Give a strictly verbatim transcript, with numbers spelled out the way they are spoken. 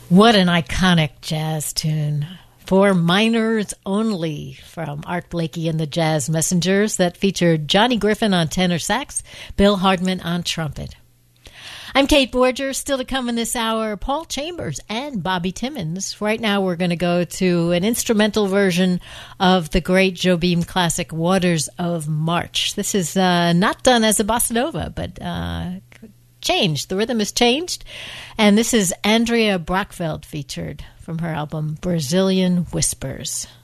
What an iconic jazz tune. For Minors Only from Art Blakey and the Jazz Messengers that featured Johnny Griffin on tenor sax, Bill Hardman on trumpet. I'm Kate Borger. Still to come in this hour, Paul Chambers and Bobby Timmons. Right now we're going to go to an instrumental version of the great Jobim classic Waters of March. This is uh, not done as a bossa nova, but uh, changed. The rhythm is changed. And this is Andrea Brockfeld featured from her album Brazilian Whispers.